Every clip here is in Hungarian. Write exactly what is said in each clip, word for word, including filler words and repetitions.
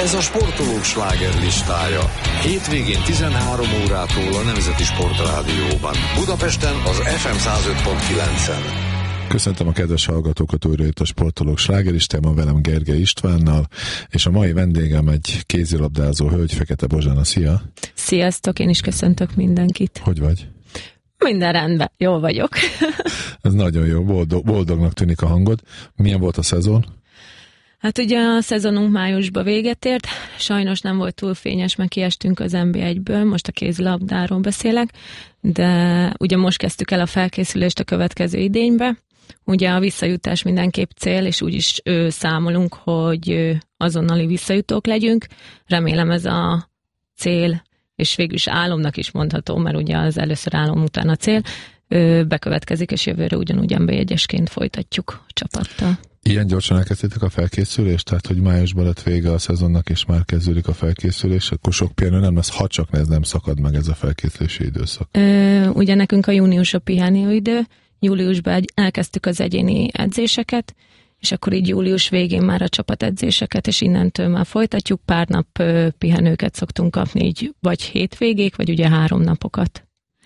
Ez a sportolók slágerlistája. Hétvégén tizenhárom órától a Nemzeti Sportrádióban. Budapesten az ef em száz öt pont kilencen. Köszöntöm a kedves hallgatókat, újra itt a Sportolók slágerlistájában velem Gergely Istvánnal, és a mai vendégem egy kézilabdázó hölgy, Fekete Bozsana. Szia! Sziasztok, én is köszöntök mindenkit. Hogy vagy? Minden rendben, jól vagyok. Ez nagyon jó, boldog, boldognak tűnik a hangod. Milyen volt a szezon? Hát ugye a szezonunk májusba véget ért, sajnos nem volt túl fényes, mert kiestünk az en bé egyből, most a kézilabdáról beszélek, de ugye most kezdtük el a felkészülést a következő idénybe. Ugye a visszajutás mindenképp cél, és úgyis ő, számolunk, hogy azonnali visszajutók legyünk. Remélem ez a cél, és végül is álomnak is mondható, mert ugye az először álom után a cél, bekövetkezik, és jövőre ugyanúgy en bé egyesként folytatjuk a csapattal. Ilyen gyorsan elkezdtétek a felkészülést? Tehát, hogy májusban lett vége a szezonnak, és már kezdődik a felkészülés, akkor sok pihenő nem lesz, ha csak ez nem szakad meg ez a felkészülési időszak. Ö, ugye nekünk a június a pihenőidő, júliusban elkezdtük az egyéni edzéseket, és akkor így július végén már a csapatedzéseket, és innentől már folytatjuk, pár nap ö, pihenőket szoktunk kapni, így vagy hétvégék, vagy ugye három napokat.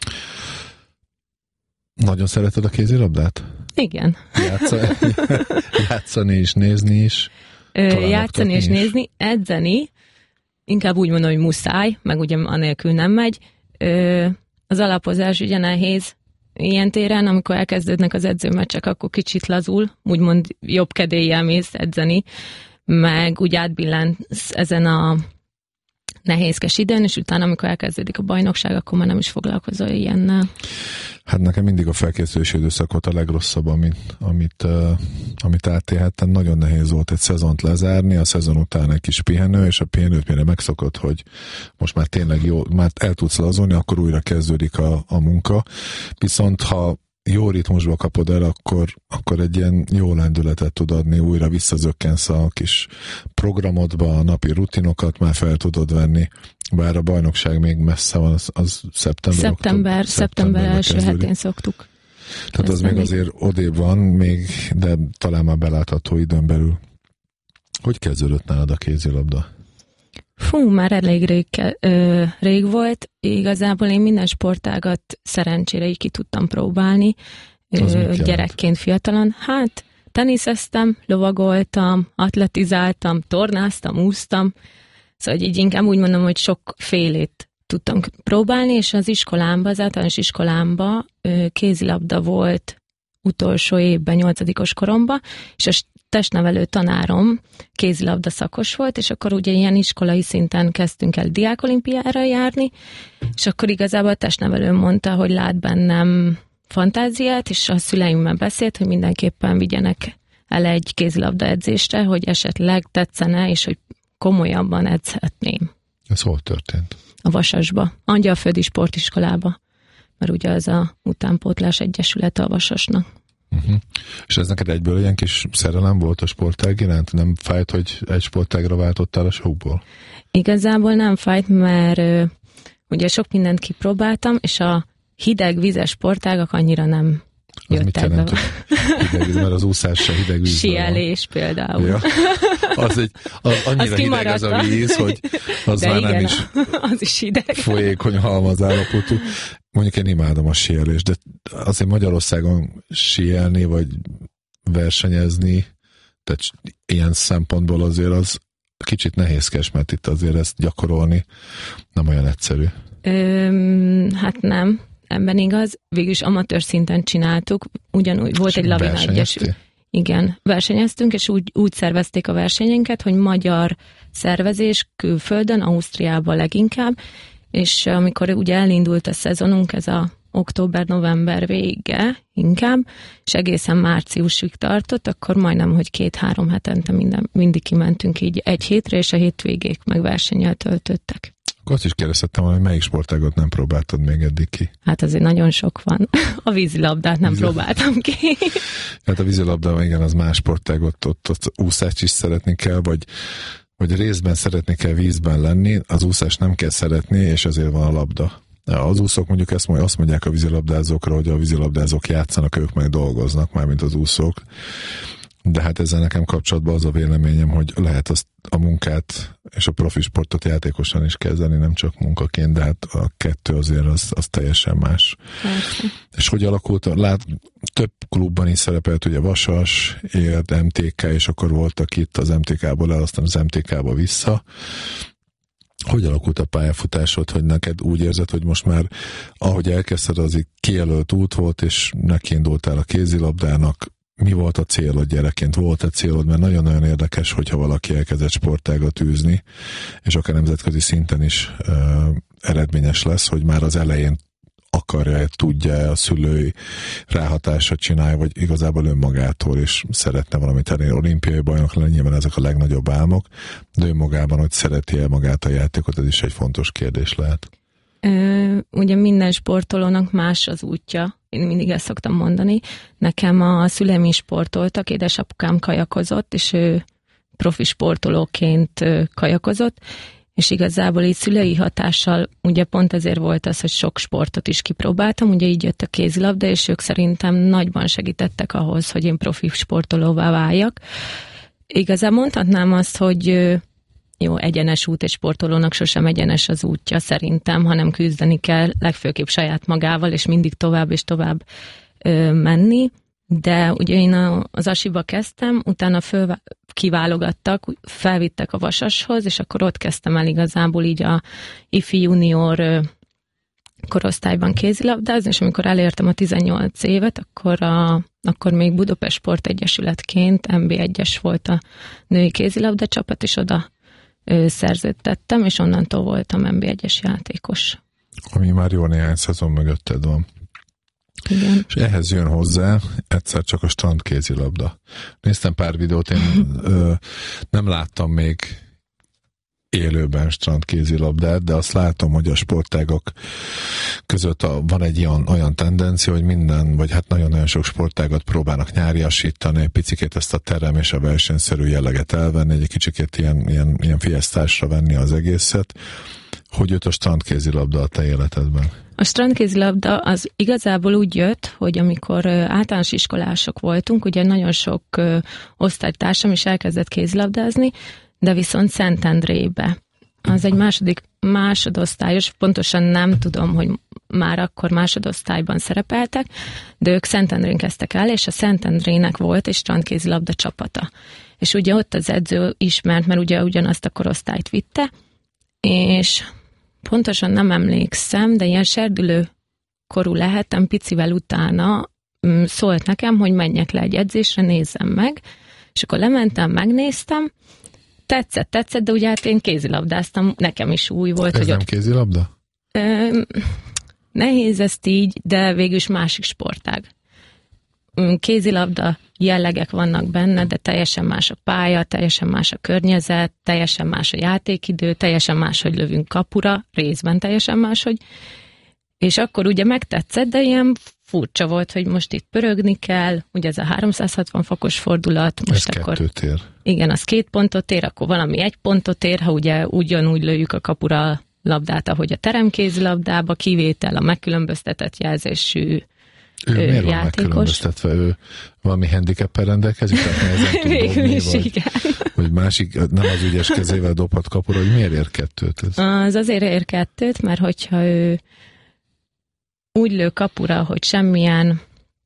Nagyon szereted a kézilabdát? Igen. Játszani, játszani is, nézni is? Ö, játszani és is. nézni, edzeni, inkább úgy mondom, hogy muszáj, meg ugye anélkül nem megy. Ö, az alapozás ugye nehéz ilyen téren, amikor elkezdődnek az edzőmeccsek, akkor kicsit lazul, úgymond jobb kedéllyel mész edzeni, meg úgy átbillensz ezen a nehézkes időn, és utána, amikor elkezdődik a bajnokság, akkor már nem is foglalkozol ilyennel. Hát nekem mindig a felkészülési időszak volt a legrosszabb, amit, amit, uh, amit átélhettem. Nagyon nehéz volt egy szezont lezárni, a szezon után egy kis pihenő, és a pihenőt mire megszokott, hogy most már tényleg jó, már el tudsz lazulni, akkor újra kezdődik a, a munka. Viszont ha jó ritmusba kapod el, akkor, akkor egy ilyen jó lendületet tud adni, újra visszazökkensz a kis programodba, a napi rutinokat már fel tudod venni, bár a bajnokság még messze van, az, az szeptember, Szeptember, október, szeptember első hetén szoktuk. Tehát az még azért odébb van, még, de talán már belátható időn belül. Hogy kezdődött nálad a kézilabda? Fú, már elég rég, ö, rég volt. Igazából én minden sportágat szerencsére így ki tudtam próbálni. Ö, gyerekként, fiatalon. Hát, teniszeztem, lovagoltam, atletizáltam, tornáztam, úsztam. Szóval így inkább úgy mondom, hogy sok félét tudtam próbálni, és az iskolámban, az általános iskolámban ö, kézilabda volt utolsó évben, nyolcadikos koromban, és a testnevelő tanárom kézilabda szakos volt, és akkor ugye ilyen iskolai szinten kezdtünk el diákolimpiára járni, és akkor igazából a testnevelőm mondta, hogy lát bennem fantáziát, és a szüleimmel beszélt, hogy mindenképpen vigyenek el egy kézilabda edzésre, hogy esetleg tetszene, és hogy komolyabban edzhetném. Ez hol történt? A Vasasba, Angyalföldi Sportiskolába, mert ugye az a utánpótlás egyesület a Vasasnak. Uh-huh. És ez neked egyből ilyen kis szerelem volt a sportág iránt? Nem fájt, hogy egy sportágra váltottál a sokból? Igazából nem fájt, mert uh, ugye sok mindent kipróbáltam, és a hideg vizes sportágak annyira nem az jöttek be. Hideg víz, mert az úszás se hideg víz. Sielés van. Például. Ja. Az, egy, az annyira az hideg az a víz, hogy az de már igen, nem is, az is hideg. Folyékony halmaz állapotú. Mondjuk én imádom a síelést, de azért Magyarországon síelni, vagy versenyezni, tehát ilyen szempontból azért az kicsit nehézkes, mert itt azért ezt gyakorolni nem olyan egyszerű. Öm, hát nem, ebben igaz. Végülis amatőr szinten csináltuk, ugyanúgy volt és egy Lavina Egyesület. Igen, versenyeztünk, és úgy, úgy szervezték a versenyünket, hogy magyar szervezés külföldön, Ausztriában leginkább, és amikor ugye elindult a szezonunk, ez a október-november vége inkább, és egészen márciusig tartott, akkor majdnem, hogy két-három hetente minden, mindig kimentünk így egy hétre, és a hétvégék meg versennyel töltöttek. Akkor azt is kérdeztem, hogy melyik sportágot nem próbáltad még eddig ki? Hát azért nagyon sok van. A vízilabdát nem Vízil... próbáltam ki. Hát a vízilabda, igen, az más sportágot, ott, ott úszást is szeretni kell, vagy vagy részben szeretni kell vízben lenni, az úszást nem kell szeretni, és ezért van a labda. Az úszók mondjuk ezt azt mondják a vízilabdázókra, hogy a vízilabdázók játszanak, ők meg dolgoznak, mármint az úszók. de hát ezzel nekem kapcsolatban az a véleményem, hogy lehet azt a munkát és a profi sportot játékosan is kezdeni, nem csak munkaként, de hát a kettő azért az, az teljesen más. Persze. És hogy alakult? Lát, több klubban is szerepelt, ugye Vasas, Érd, em té ká, és akkor voltak itt az em té ká-ból el, aztán az em té ká-ba vissza. Hogy alakult a pályafutásod, hogy neked úgy érzed, hogy most már, ahogy elkezdted, az egy kijelölt út volt, és nekiindultál a kézilabdának? Mi volt a célod gyerekként? Volt-e célod? Mert nagyon-nagyon érdekes, hogyha valaki elkezdett sportágat űzni, és akár nemzetközi szinten is uh, eredményes lesz, hogy már az elején akarja, tudja a szülői ráhatásra csinálja, vagy igazából önmagától is szeretne valamit elérni. Olimpiai bajnok lenni, nyilván ezek a legnagyobb álmok, de önmagában, hogy szereti-e magát a játékot, ez is egy fontos kérdés lehet. Ö, ugye minden sportolónak más az útja. Én mindig ezt szoktam mondani. Nekem a szüleim is sportoltak, édesapukám kajakozott, és ő profi sportolóként kajakozott, és igazából így szülei hatással ugye pont ezért volt az, hogy sok sportot is kipróbáltam, ugye így jött a kézilabda, és ők szerintem nagyban segítettek ahhoz, hogy én profi sportolóvá váljak. Igazából mondhatnám azt, hogy jó, egyenes út, egy sportolónak sosem egyenes az útja szerintem, hanem küzdeni kell legfőképp saját magával, és mindig tovább és tovább ö, menni. De ugye én a, az Asiba kezdtem, utána föl, kiválogattak, felvittek a Vasashoz, és akkor ott kezdtem el igazából így a ifi junior ö, korosztályban kézilabdázni, és amikor elértem a tizennyolc évet, akkor, a, akkor még Budapest Sportegyesületként em bé egyes volt a női kézilabda csapat, és oda szerződtettem, és onnantól voltam em bé egyes játékos. Ami már jó néhány szezon mögötted van. Igen. És ehhez jön hozzá egyszer csak a strandkézilabda. Néztem pár videót, én ö, nem láttam még élőben strandkézilabdát, de azt látom, hogy a sportágak között a, van egy olyan, olyan tendencia, hogy minden, vagy hát nagyon-nagyon sok sportágat próbálnak nyáriasítani, egy picikét ezt a terem és a versenyszerű jelleget elvenni, egy kicsikét ilyen, ilyen, ilyen fiesztásra venni az egészet. Hogy jött a strandkézilabda a te életedben? A strandkézilabda az igazából úgy jött, hogy amikor általános iskolások voltunk, ugye nagyon sok osztálytársam is elkezdett kézilabdázni, de viszont Szentendrébe. Az egy második, másodosztályos, pontosan nem tudom, hogy már akkor másodosztályban szerepeltek, de ők Szentendrén kezdtek el, és a Szentendrének volt egy strandkézilabda csapata. És ugye ott az edző ismert, mert ugye ugyanazt a korosztályt vitte, és pontosan nem emlékszem, de ilyen serdülő korú lehettem, picivel utána szólt nekem, hogy menjek le egy edzésre, nézzem meg, és akkor lementem, megnéztem, tetszett, tetszett, de ugye hát én kézilabdáztam, nekem is új volt. Ez hogy nem ott... kézilabda? Ö, nehéz ezt így, de végül is másik sportág. Kézilabda jellegek vannak benne, de teljesen más a pálya, teljesen más a környezet, teljesen más a játékidő, teljesen más, hogy lövünk kapura, részben teljesen más, hogy... És akkor ugye megtetszett, de ilyen furcsa volt, hogy most itt pörögni kell, ugye ez a háromszázhatvan fokos fordulat. Most ez akkor, kettőt ér. Igen, az két pontot ér, akkor valami egy pontot ér, ha ugye ugyanúgy lőjük a kapura a labdát, ahogy a teremkézilabdába, kivétel a megkülönböztetett jelzésű ő ő, miért van játékos. megkülönböztetve? Ő valami handicappel rendelkezik? Végül is, vagy, igen. Vagy másik, nem az ügyes kezével dobhat kapura, hogy miért ér kettőt? Ez? Az azért ér kettőt, mert hogyha ő úgy lő kapura, hogy semmilyen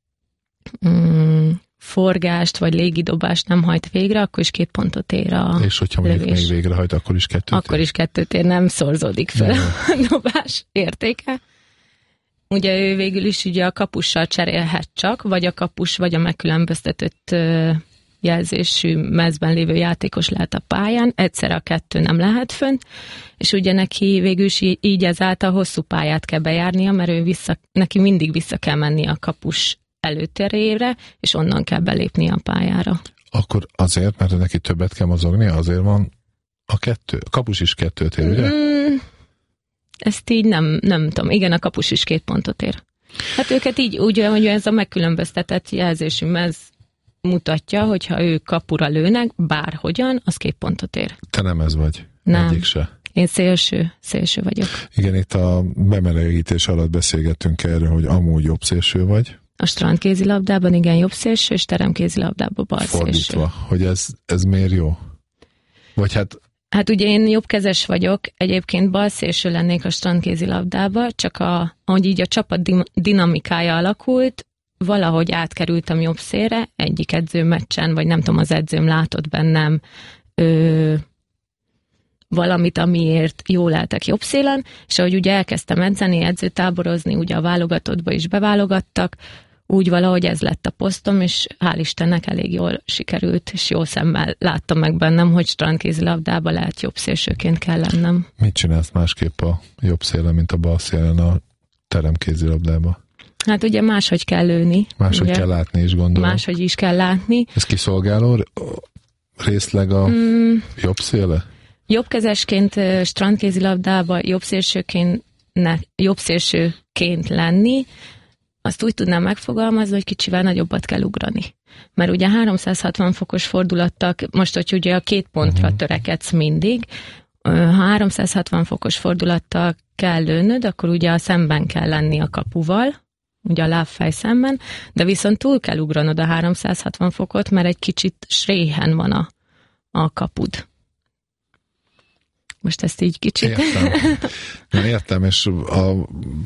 mm, forgást vagy légidobást nem hajt végre, akkor is két pontot ér a És hogyha mondjuk lövés. még végrehajt, akkor is kettőt Akkor ér? is kettőt ér, nem szorzódik fel a dobás értéke. Ugye ő végül is ugye a kapussal cserélhet csak, vagy a kapus, vagy a megkülönböztetett jelzésű mezben lévő játékos lehet a pályán, egyszerre a kettő nem lehet fönt, és ugye neki végül is így ezáltal hosszú pályát kell bejárnia, mert ő vissza, neki mindig vissza kell menni a kapus előterére, és onnan kell belépni a pályára. Akkor azért, mert neki többet kell mozognia, azért van a kettő. A kapus is kettőt ér, ugye? Mm, ezt így nem, nem tudom. Igen, a kapus is két pontot ér. Hát őket így úgy, hogy ez a megkülönböztetett jelzésű mez mutatja, hogyha ők kapura lőnek, bárhogyan, az két pontot ér. Te nem ez vagy. Nem. Egyik se. Én szélső, szélső vagyok. Igen, itt a bemelegítés alatt beszélgettünk erről, hogy amúgy jobb szélső vagy. A strandkézilabdában igen jobb szélső, és teremkézilabdában bal szélső. Fordítva, hogy ez, ez miért jó? Vagy hát... Hát ugye én jobbkezes vagyok, egyébként bal szélső lennék a strandkézilabdába, csak a, ahogy így a csapat dinamikája alakult, valahogy átkerültem jobb szélre, egyik edzőmeccsen, vagy nem tudom, az edzőm látott bennem ö, valamit, amiért jól lehetek jobb szélen, és ahogy ugye elkezdtem edzeni, edzőtáborozni, ugye a válogatottba is beválogattak, úgy valahogy ez lett a posztom, és hál' Istennek elég jól sikerült, és jó szemmel láttam meg bennem, hogy strandkézilabdában lehet jobb szélsőként kell lennem. Mit csinálsz másképp a jobb szélen, mint a bal szélen a teremkézilabdában? Hát ugye máshogy kell lőni. Máshogy ugye, kell látni is, gondolom. Máshogy is kell látni. Ez kiszolgáló részleg a mm. jobb széle? Jobbkezesként strandkézilabdában jobb szélsőként, ne, jobb szélsőként lenni, azt úgy tudnám megfogalmazni, hogy kicsivel nagyobbat kell ugrani. Mert ugye háromszázhatvan fokos fordulattal, most, hogy ugye a két pontra uh-huh. törekedsz mindig, ha háromszázhatvan fokos fordulattal kell lőnöd, akkor ugye a szemben kell lenni a kapuval, ugye a lábfej szemben, de viszont túl kell ugranod a háromszázhatvan fokot, mert egy kicsit sréhen van a, a kapud. Most ezt így kicsit... Értem. Nem értem, és a...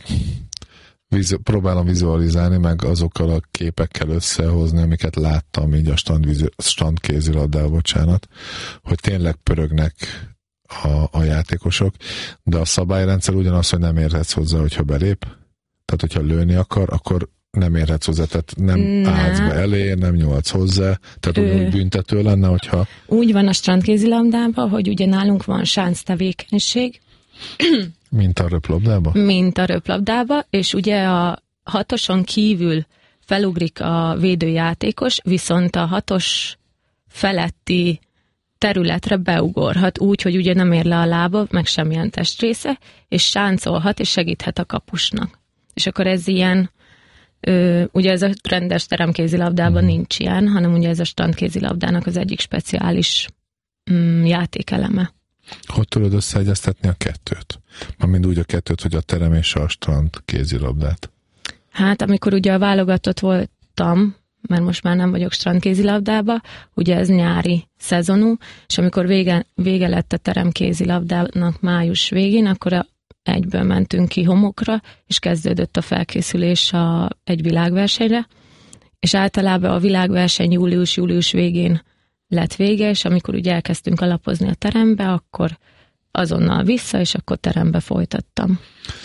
Vizu- próbálom vizualizálni, meg azokkal a képekkel összehozni, amiket láttam így a strandkézilabdával, bocsánat, hogy tényleg pörögnek a, a játékosok, de a szabályrendszer ugyanaz, hogy nem érhetsz hozzá, hogyha belép. Tehát, hogyha lőni akar, akkor nem érhetsz hozzá, tehát nem, nem. állsz be elé, nem nyúlsz hozzá, tehát Ő... úgy büntető lenne, hogyha... Úgy van a strandkézilabdában, hogy ugye nálunk van sánc tevékenység, mint a röplabdába? Mint a röplabdába, és ugye a hatoson kívül felugrik a védőjátékos, viszont a hatos feletti területre beugorhat úgy, hogy ugye nem ér le a lába, meg semmilyen testrésze, és sáncolhat, és segíthet a kapusnak. És akkor ez ilyen, ö, ugye ez a rendes teremkézilabdában hmm. nincs ilyen, hanem ugye ez a strandkézilabdának az egyik speciális mm, játékeleme. Hogy tudod összeegyeztetni a kettőt? Mármint úgy a kettőt, hogy a terem és a strand kézilabdát. Hát amikor ugye a válogatott voltam, mert most már nem vagyok strandkézilabdába, ugye ez nyári szezonú, és amikor vége, vége lett a terem kézilabdának május végén, akkor a, egyből mentünk ki homokra, és kezdődött a felkészülés a, egy világversenyre, és általában a világverseny július-július végén lett vége, és amikor ugye elkezdtünk alapozni a terembe, akkor azonnal vissza, és akkor terembe folytattam.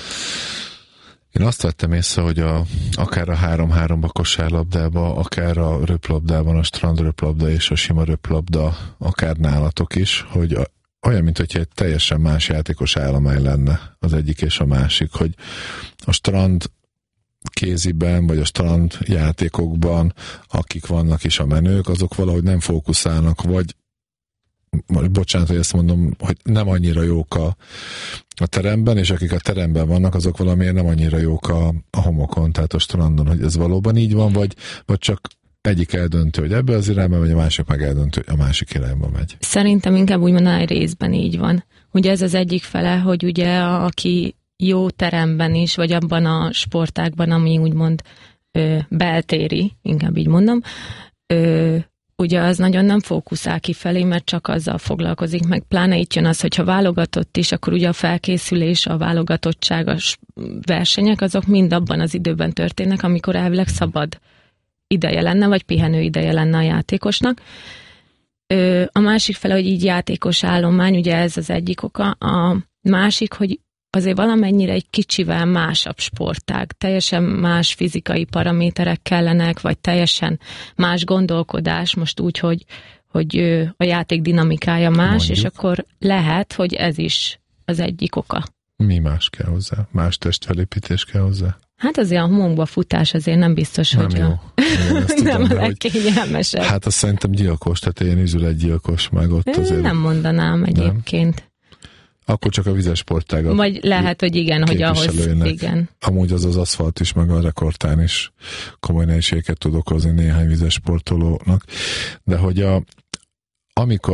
Én azt vettem észre, hogy a, akár a három-háromba kosárlabdába, akár a röplabdában, a strandröplabda és a sima röplabda, akár nálatok is, hogy a, olyan, mint hogyha egy teljesen más játékos állomány lenne az egyik és a másik, hogy a strand kéziben, vagy a strand játékokban, akik vannak is a menők, azok valahogy nem fókuszálnak, vagy bocsánat, hogy ezt mondom, hogy nem annyira jók a, a teremben, és akik a teremben vannak, azok valamiért nem annyira jók a, a homokon, tehát a strandon, hogy ez valóban így van, vagy, vagy csak egyik eldöntő, hogy ebbe az irányba, vagy a másik meg eldöntő, hogy a másik irányba megy. Szerintem inkább úgy mondaná, hogy részben így van. Ugye ez az egyik fele, hogy ugye a, aki jó teremben is, vagy abban a sportágban, ami úgymond ö, beltéri, inkább így mondom, ö, ugye az nagyon nem fókuszál kifelé, mert csak azzal foglalkozik, meg pláne itt jön az, hogyha válogatott is, akkor ugye a felkészülés, a válogatottság, a versenyek, azok mind abban az időben történnek, amikor elvileg szabad ideje lenne, vagy pihenő ideje lenne a játékosnak. Ö, a másik fele, hogy így játékos állomány, ugye ez az egyik oka, a másik, hogy azért valamennyire egy kicsivel másabb sportág, teljesen más fizikai paraméterek kellenek, vagy teljesen más gondolkodás, most úgy, hogy, hogy a játék dinamikája más, mondjuk. És akkor lehet, hogy ez is az egyik oka. Mi más kell hozzá? Más testfelépítés kell hozzá? Hát azért a homokba futás azért nem biztos, nem hogy jó. A... Igen, tudom, nem a legkényelmesebb. Hát azt szerintem gyilkos, tehát én üzül egy gyilkos, meg ott azért... Nem mondanám egyébként. Nem? Akkor csak a vizes sportágat. Vagy lehet, hogy igen, hogy ahhoz igen. Amúgy az az aszfalt is, meg a rekordtán is komoly nehézségeket tud okozni néhány vizes sportolónak. De hogy a, amikor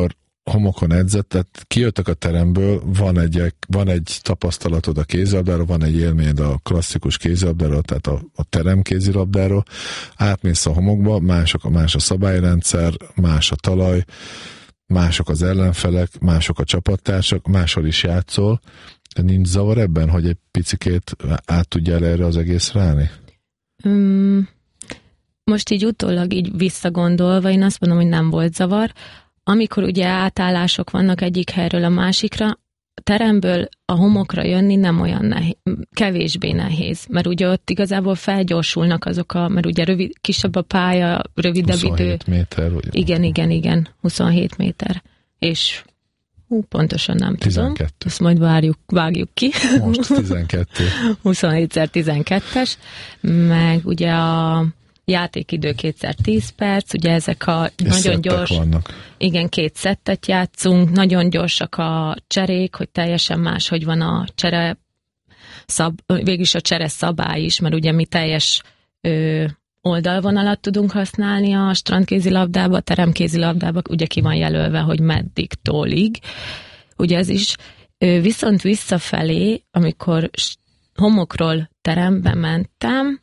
homokon edzett, tehát kijöttek a teremből, van egy, van egy tapasztalatod a kézilabdáról, van egy élményed a klasszikus kézilabdáról, tehát a, a terem kézilabdáról, átmész a homokba, mások, más a szabályrendszer, más a talaj, mások az ellenfelek, mások a csapattársak, máshol is játszol, de nincs zavar ebben, hogy egy picikét át tudjál erre az egészre állni? Um, most így utólag így visszagondolva, én azt mondom, hogy nem volt zavar. Amikor ugye átállások vannak egyik helyről a másikra, teremből a homokra jönni nem olyan nehéz, kevésbé nehéz, mert ugye ott igazából felgyorsulnak azok a, mert ugye rövid, kisebb a pálya, rövidebb idő. huszonhét méter. Ugye? Igen, igen, igen, huszonhét méter. És hú, pontosan nem tizenkettő. Tudom. Ezt majd várjuk, vágjuk ki. Most tizenkettő. huszonhétszer tizenkettes, meg ugye a játékidő kétszer tíz perc, ugye ezek a és nagyon gyors... vannak. Igen, két szettet játszunk, nagyon gyorsak a cserék, hogy teljesen más, hogy van a csere szab, végülis a csere szabály is, mert ugye mi teljes ö, oldalvonalat tudunk használni a strandkézilabdába, a teremkézilabdába, ugye ki van jelölve, hogy meddig tólig. Ugye ez is, ö, viszont visszafelé, amikor homokról terembe mentem,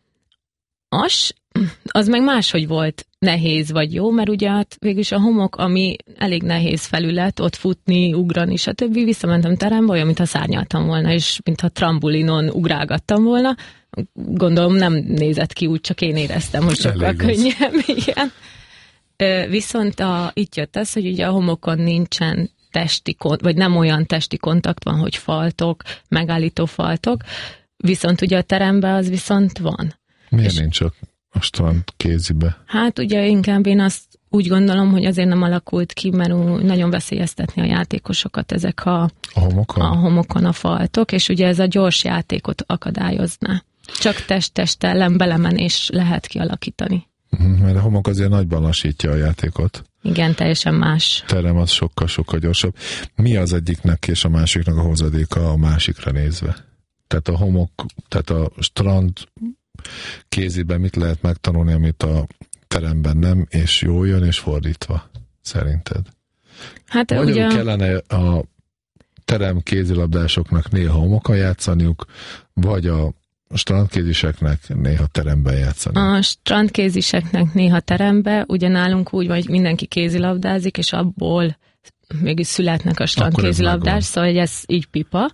Az, az meg máshogy volt nehéz vagy jó, mert ugye hát végülis a homok, ami elég nehéz felület, ott futni, ugrani, stb. Visszamentem terembe, olyan, mintha szárnyaltam volna, és mintha trambulinon ugrálgattam volna. Gondolom nem nézett ki úgy, csak én éreztem, hogy sokkal könnyebb. Igen. Viszont a, itt jött az, hogy ugye a homokon nincsen testi, vagy nem olyan testi kontakt van, hogy faltok, megállító faltok, viszont ugye a teremben az viszont van. Miért és nincs ott a strand kézibe? Hát ugye inkább én azt úgy gondolom, hogy azért nem alakult ki, mert nagyon veszélyeztetni a játékosokat ezek a, a, homokon? a homokon a faltok, és ugye ez a gyors játékot akadályozná. Csak test-test ellen belemenés lehet kialakítani. Mert a homok azért nagyban lassítja a játékot. Igen, teljesen más. Terem az sokkal-sokkal gyorsabb. Mi az egyiknek és a másiknak a hozadéka a másikra nézve? Tehát a homok, tehát a strand kéziben mit lehet megtanulni, amit a teremben nem, és jól jön, és fordítva, szerinted? Hát Vagy ugye... kellene a terem kézilabdásoknak néha homokon játszaniuk, vagy a strandkéziseknek néha teremben játszani? A strandkéziseknek néha teremben, ugye nálunk úgy, hogy mindenki kézilabdázik, és abból mégis születnek a strandkézilabdás, szóval ez így pipa.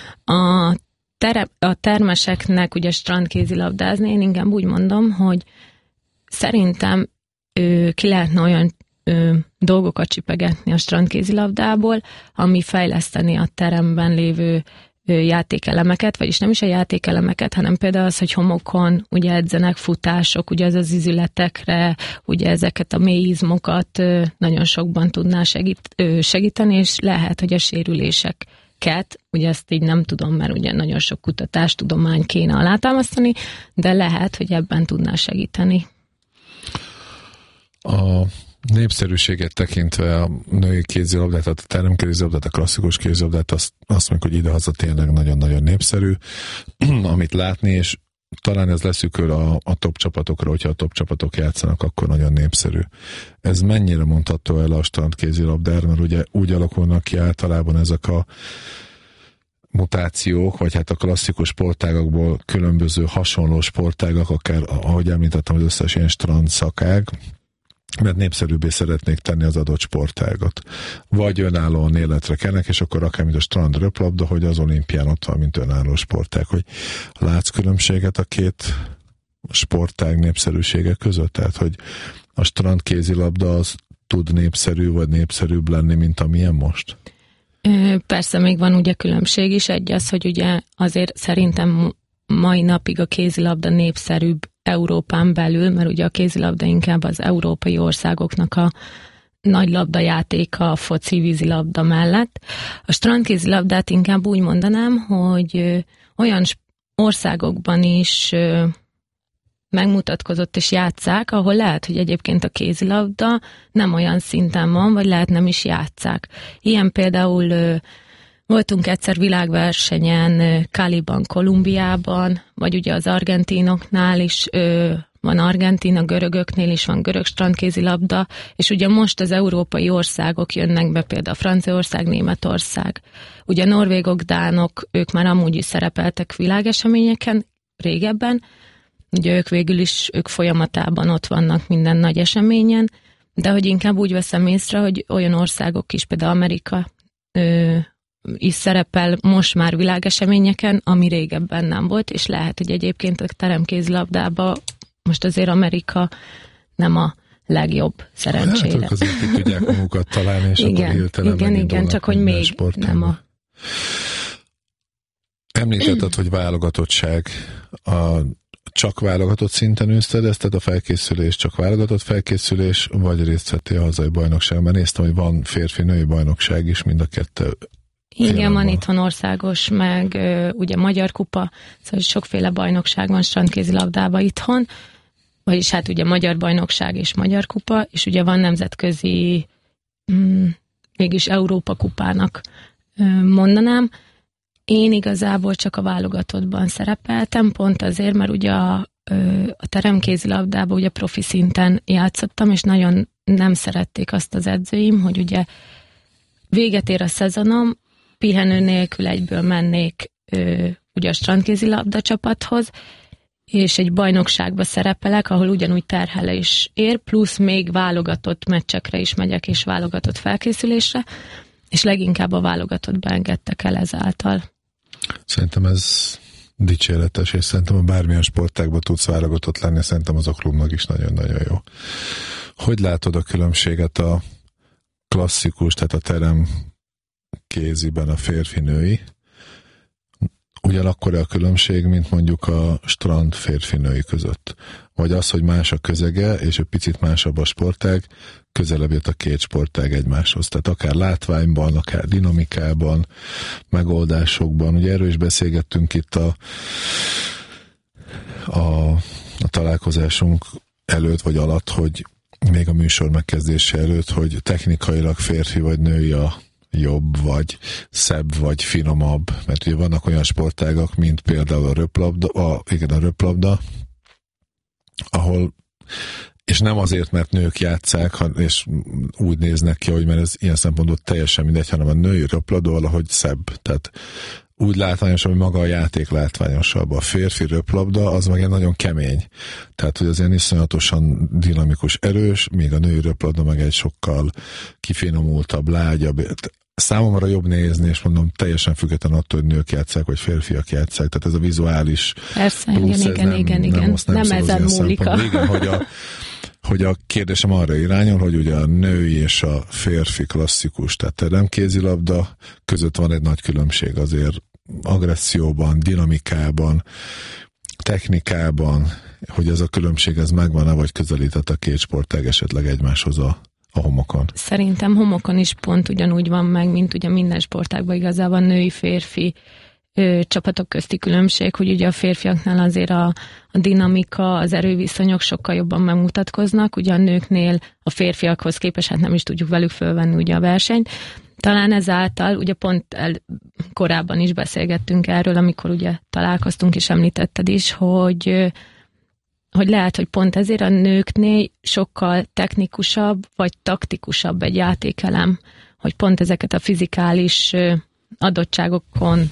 A Tere, a termeseknek ugye strandkézilabdázni, én inkább úgy mondom, hogy szerintem ö, ki lehetne olyan ö, dolgokat csipegetni a strandkézilabdából, ami fejleszteni a teremben lévő ö, játékelemeket, vagyis nem is a játékelemeket, hanem például az, hogy homokon ugye edzenek futások, ugye az az izületekre, ugye ezeket a mély izmokat ö, nagyon sokban tudná segít, ö, segíteni, és lehet, hogy a sérülések Ket, ugye ezt így nem tudom, mert ugye nagyon sok kutatás, tudomány kéne alátámasztani, de lehet, hogy ebben tudná segíteni. A népszerűséget tekintve a női kézilabdát, a teremkézilabdát, a klasszikus kézilabdát, azt, azt mondjuk, hogy idehaza tényleg nagyon-nagyon népszerű, amit látni, és talán ez leszűkül a, a top csapatokra, hogyha a top csapatok játszanak, akkor nagyon népszerű. Ez mennyire mondható el a strandkézilabdára, mert ugye úgy alakulnak ki általában ezek a mutációk, vagy hát a klasszikus sportágakból különböző hasonló sportágak, akár, ahogy említettem, az összes ilyen strand szakág, mert népszerűbbé szeretnék tenni az adott sportágat. Vagy önállóan életre kelnek, és akkor akár mint a strand röplabda, hogy az olimpián ott van, mint önálló sportág. Hogy látsz különbséget a két sportág népszerűsége között? Tehát, hogy a strand kézilabda az tud népszerű, vagy népszerűbb lenni, mint amilyen most? Persze még van ugye különbség is. Egy az, hogy ugye azért szerintem mai napig a kézilabda népszerűbb Európán belül, mert ugye a kézilabda inkább az európai országoknak a nagy labdajátéka a foci vízilabda mellett. A strandkézilabdát inkább úgy mondanám, hogy olyan országokban is megmutatkozott és játsszák, ahol lehet, hogy egyébként a kézilabda nem olyan szinten van, vagy lehet nem is játsszák. Ilyen például voltunk egyszer világversenyen Caliban, Kolumbiában, vagy ugye az argentinoknál is ö, van argentin, a görögöknél is van görög strandkézilabda, és ugye most az európai országok jönnek be, például Franciaország, Németország. Ugye a norvégok, dánok, ők már amúgy is szerepeltek világeseményeken régebben, ugye ők végül is, ők folyamatában ott vannak minden nagy eseményen, de hogy inkább úgy veszem észre, hogy olyan országok is, például Amerika ö, is szerepel most már világeseményeken, ami régebben nem volt, és lehet, hogy egyébként a teremkézilabdában most azért Amerika nem a legjobb szerencsére. Hát ők azért ki tudják magukat találni, és igen, akkor hirtelen igen, igen, csak hogy még sportban. nem a... Említetted, hogy válogatottság. A, csak válogatott szinten űzted ezt, tehát a felkészülés csak válogatott felkészülés, vagy részt vettél a hazai bajnokságban? Néztem, hogy van férfi-női bajnokság is, mind a kettő. Igen, van itthon országos, meg ö, ugye magyar kupa, szóval sokféle bajnokság van strandkézilabdában itthon, vagyis hát ugye magyar bajnokság és magyar kupa, és ugye van nemzetközi, mm, mégis Európa kupának ö, mondanám. Én igazából csak a válogatottban szerepeltem, pont azért, mert ugye a, ö, a teremkézilabdában ugye profi szinten játszottam, és nagyon nem szerették azt az edzőim, hogy ugye véget ér a szezonom, pihenő nélkül egyből mennék ö, ugye a strandkézilabda csapathoz, és egy bajnokságba szerepelek, ahol ugyanúgy terhelés ér, plusz még válogatott meccsekre is megyek, és válogatott felkészülésre, és leginkább a válogatottba engedtek el ezáltal. Szerintem ez dicséretes, és szerintem a bármilyen sportágban tudsz válogatott lenni, szerintem az a klubnak is nagyon-nagyon jó. Hogy látod a különbséget a klasszikus, tehát a terem kéziben a férfi-női? Ugyanakkor a különbség, mint mondjuk a strand férfi-női között. Vagy az, hogy más a közege, és egy picit másabb a sportág, közelebb jött a két sportág egymáshoz. Tehát akár látványban, akár dinamikában, megoldásokban. Ugye erről is beszélgettünk itt a, a, a találkozásunk előtt vagy alatt, hogy még a műsor megkezdése előtt, hogy technikailag férfi vagy női a jobb, vagy szebb, vagy finomabb, mert ugye vannak olyan sportágak, mint például a röplabda, a, igen, a röplabda, ahol, és nem azért, mert nők játsszák, és úgy néznek ki, hogy mert ez ilyen szempontból teljesen mindegy, hanem a női röplabda valahogy szebb, tehát úgy látványos, hogy maga a játék látványosabb. A férfi röplabda az meg egy nagyon kemény. Tehát, hogy azért iszonyatosan dinamikus, erős, míg a női röplabda meg egy sokkal kifinomultabb, lágyabb. Számomra jobb nézni, és mondom, teljesen független attól, hogy nők játsszák, vagy férfiak játsszák. Tehát ez a vizuális Persze, plusz, igen, igen, nem, igen, igen. Nem, nem, nem ezen múlik. Igen, hogy a, hogy a kérdésem arra irányul, hogy ugye a női és a férfi klasszikus, tehát teremkézilabda között van egy nagy különbség azért agresszióban, dinamikában, technikában, hogy ez a különbség ez megvan-e, vagy közelített a két sportág esetleg egymáshoz a, a homokon? Szerintem homokon is pont ugyanúgy van meg, mint ugye minden sportágban igazából női-férfi ö, csapatok közti különbség, hogy ugye a férfiaknál azért a, a dinamika, az erőviszonyok sokkal jobban megmutatkoznak, ugye a nőknél a férfiakhoz képest, hát nem is tudjuk velük fölvenni ugye a versenyt. Talán ezáltal, ugye pont el, korábban is beszélgettünk erről, amikor ugye találkoztunk, és említetted is, hogy, hogy lehet, hogy pont ezért a nőknél sokkal technikusabb, vagy taktikusabb egy játékelem, hogy pont ezeket a fizikális adottságokon,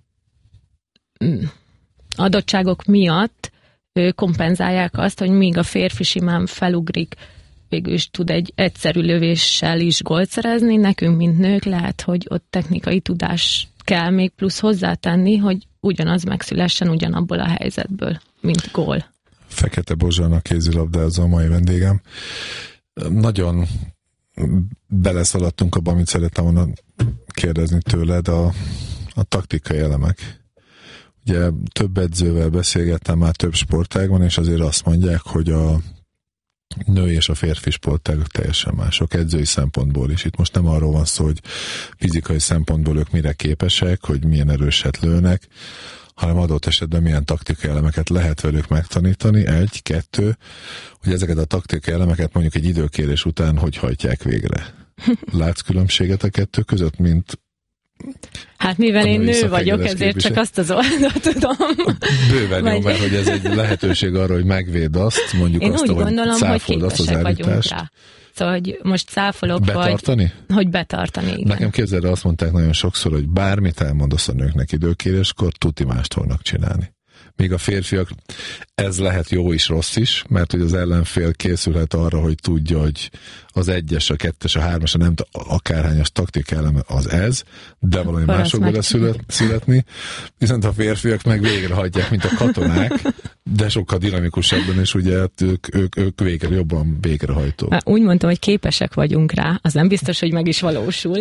adottságok miatt kompenzálják azt, hogy míg a férfi simán felugrik, végül is tud egy egyszerű lövéssel is gólt szerezni, nekünk, mint nők lehet, hogy ott technikai tudás kell még plusz hozzátenni, hogy ugyanaz megszülessen ugyanabból a helyzetből, mint gól. Fekete Bozsana kézilabdázó a mai vendégem. Nagyon beleszaladtunk abban, amit szerettem volna kérdezni tőled, a, a taktikai elemek. Ugye több edzővel beszélgettem már több sportágban, és azért azt mondják, hogy a női és a férfi sportágok teljesen mások, edzői szempontból is. Itt most nem arról van szó, hogy fizikai szempontból ők mire képesek, hogy milyen erőset lőnek, hanem adott esetben milyen taktikai elemeket lehet velük megtanítani. Egy, kettő, hogy ezeket a taktikai elemeket mondjuk egy időkérés után hogy hajtják végre. Látsz különbséget a kettő között, mint Hát mivel én nő vagyok, ezért csak azt az oldalt tudom. Bőven jó, mert hogy ez egy lehetőség arra, hogy megvéd azt, mondjuk én azt, úgy hogy gondolom, hogy képesek vagyunk rá. Szóval, hogy most cáfolok, betartani? Vagy, hogy betartani, igen. Nekem képzeld, azt mondták nagyon sokszor, hogy bármit elmondasz a nőknek időkéréskor, tuti mást fognak csinálni. Míg a férfiak, ez lehet jó is, rossz is, mert hogy az ellenfél készülhet arra, hogy tudja, hogy az egyes, a kettes, a hármas, a nem akárhányas taktik eleme az ez, de valami másokból szület, születni, viszont a férfiak meg végrehajtják, mint a katonák, de sokkal dinamikusabban, és ugye ők, ők, ők végre, jobban végrehajtók. Úgy mondtam, hogy képesek vagyunk rá, az nem biztos, hogy meg is valósul.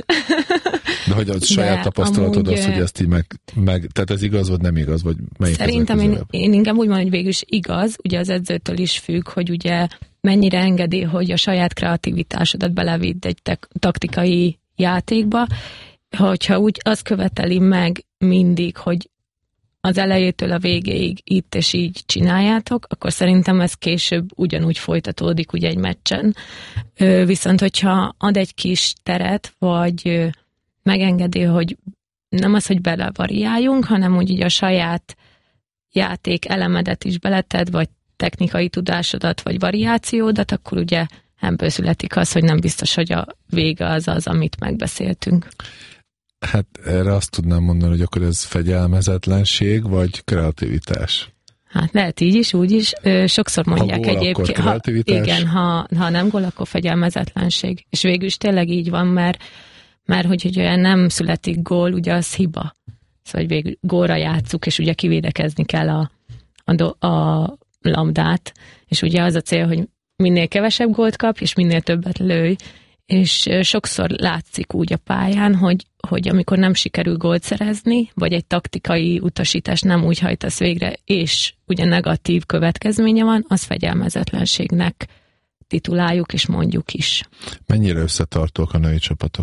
De hogy a saját de tapasztalatod amúgy, az, hogy ezt így meg, meg, tehát ez igaz, vagy nem igaz, vagy melyik? Szerintem én, én inkább úgy mondom, hogy végül is igaz, ugye az edzőtől is függ, hogy ugye mennyire engedi, hogy a saját kreativitásodat belevidd egy te- taktikai játékba, hogyha úgy azt követeli meg mindig, hogy az elejétől a végéig itt és így csináljátok, akkor szerintem ez később ugyanúgy folytatódik ugye egy meccsen. Viszont hogyha ad egy kis teret, vagy megengedi, hogy nem az, hogy belevariáljunk, hanem úgy így a saját játék elemedet is beleted, vagy technikai tudásodat, vagy variációdat, akkor ugye ebből születik az, hogy nem biztos, hogy a vége az az, amit megbeszéltünk. Hát erre azt tudnám mondani, hogy akkor ez fegyelmezetlenség, vagy kreativitás? Hát lehet így is, úgy is. Sokszor mondják ha gól, egyébként. Ha, igen, ha, ha nem gól, akkor fegyelmezetlenség. És végül is tényleg így van, mert, mert hogy ugye nem születik gól, ugye az hiba. Szóval végül gólra játsszuk, és ugye kivédekezni kell a, a, a labdát, és ugye az a cél, hogy minél kevesebb gólt kap, és minél többet lőj, és sokszor látszik úgy a pályán, hogy, hogy amikor nem sikerül gólt szerezni, vagy egy taktikai utasítást nem úgy hajtasz végre, és ugye negatív következménye van, az fegyelmezetlenségnek tituláljuk, és mondjuk is. Mennyire összetartók a női csapatok?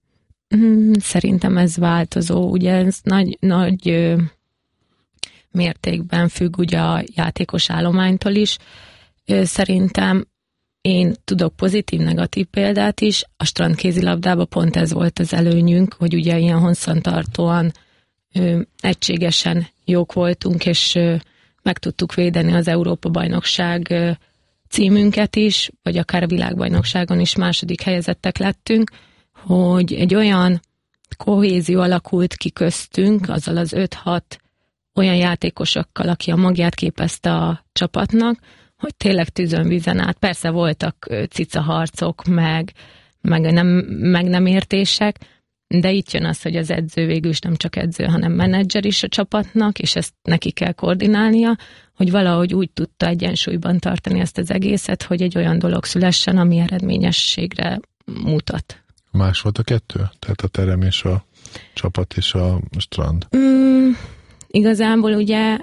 Szerintem ez változó, ugye ez nagy, nagy mértékben függ ugye a játékos állománytól is. Szerintem én tudok pozitív-negatív példát is. A strandkézilabdában pont ez volt az előnyünk, hogy ugye ilyen hosszantartóan ö, egységesen jók voltunk, és ö, meg tudtuk védeni az Európa-bajnokság ö, címünket is, vagy akár a világbajnokságon is második helyezettek lettünk, hogy egy olyan kohézió alakult ki köztünk, azzal az öt-hat olyan játékosokkal, aki a magját képezte a csapatnak, hogy tényleg tűzön vízen át. Persze voltak cicaharcok, meg, meg, nem, meg nem értések, de itt jön az, hogy az edző végül is nem csak edző, hanem menedzser is a csapatnak, és ezt neki kell koordinálnia, hogy valahogy úgy tudta egyensúlyban tartani ezt az egészet, hogy egy olyan dolog szülessen, ami eredményességre mutat. Más volt a kettő? Tehát a terem és a csapat és a strand? Mm, igazából ugye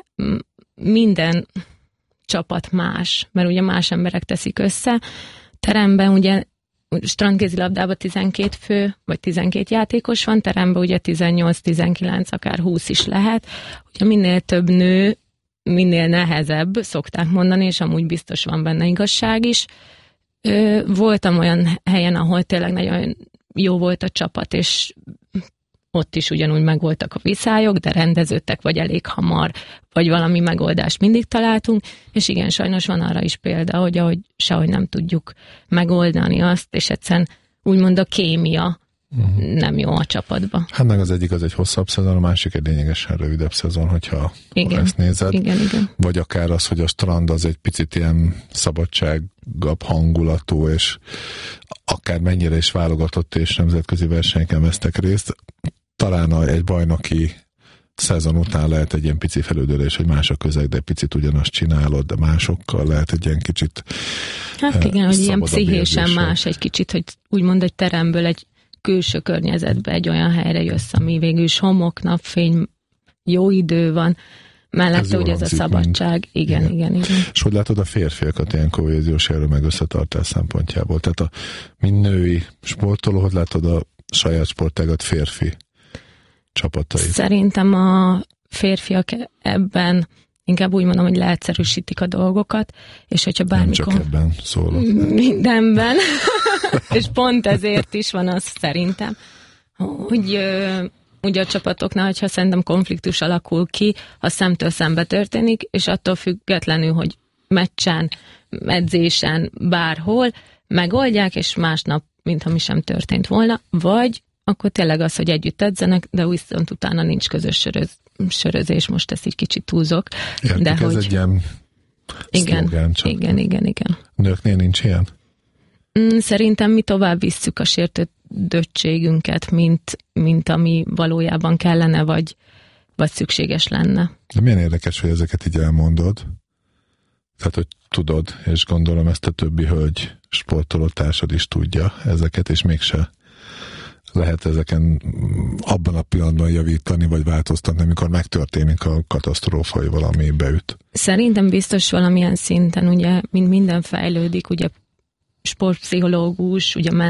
minden csapat más, mert ugye más emberek teszik össze. Teremben ugye strandkézilabdában tizenkét fő, vagy tizenkét játékos van, teremben ugye tizennyolc-tizenkilenc, akár húsz is lehet. Ugye minél több nő, minél nehezebb, szokták mondani, és amúgy biztos van benne igazság is. Voltam olyan helyen, ahol tényleg nagyon jó volt a csapat, és ott is ugyanúgy megvoltak a viszályok, de rendeződtek, vagy elég hamar, vagy valami megoldást mindig találtunk, és igen, sajnos van arra is példa, hogy ahogy sehogy nem tudjuk megoldani azt, és egyszerűen úgymond a kémia uh-huh. nem jó a csapatban. Hát meg az egyik az egy hosszabb szezon, a másik egy lényegesen rövidebb szezon, hogyha igen, ezt nézed. Igen, igen. Vagy akár az, hogy a strand az egy picit ilyen szabadságabb hangulatú, és akár mennyire is válogatott és nemzetközi versenyeken vesztek részt. Talán egy bajnoki szezon után lehet egy ilyen pici felődülés, hogy más a közeg, de picit ugyanazt csinálod, de másokkal lehet egy ilyen kicsit hát igen, hogy ilyen pszichésen más egy kicsit, hogy úgymond egy teremből egy külső környezetbe egy olyan helyre jössz, ami végül is homok, napfény, jó idő van, mellette ugye ez a szabadság. Igen, igen, igen, igen. És hogy látod a férfiakat ilyen kohéziós erő meg összetartás szempontjából? Tehát a mint női sportoló, hogy látod a saját sportágat férfi csapatait? Szerintem a férfiak ebben inkább úgy mondom, hogy leegyszerűsítik a dolgokat, és hogyha bármikor... Nem csak ebben szólok. Mindenben. És pont ezért is van az szerintem, hogy ugye a csapatoknál, hogyha szerintem konfliktus alakul ki, ha szemtől szembe történik, és attól függetlenül, hogy meccsen, edzésen, bárhol, megoldják, és másnap, mintha mi sem történt volna, vagy akkor tényleg az, hogy együtt edzenek, de viszont utána nincs közös söröz, sörözés, most ezt így kicsit túlzok. Értik, de ez hogy... egy ilyen igen, szlogán csak. Igen, igen, igen. Nőknél nincs ilyen? Szerintem mi tovább visszük a sértődöttségünket, mint, mint ami valójában kellene, vagy, vagy szükséges lenne. De milyen érdekes, hogy ezeket így elmondod. Tehát, hogy tudod, és gondolom ezt a többi hölgy sportoló társad is tudja ezeket, és mégse lehet ezeken abban a pillanatban javítani, vagy változtatni, amikor megtörténik a katasztrófa, vagy valami beüt. Szerintem biztos valamilyen szinten, ugye, mint minden fejlődik, ugye sportpszichológus, ugye